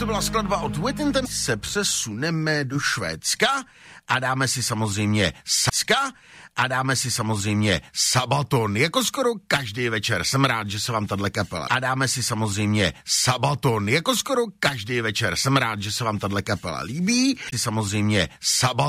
To byla skladba od Whittington. Se přesuneme do Švédska a dáme si samozřejmě Sabaton, jako skoro každý večer. Jsem rád, že se vám tato kapela. A dáme si samozřejmě Sabaton, jako skoro každý večer. Jsem rád, že se vám tato kapela líbí. Samozřejmě Sabaton.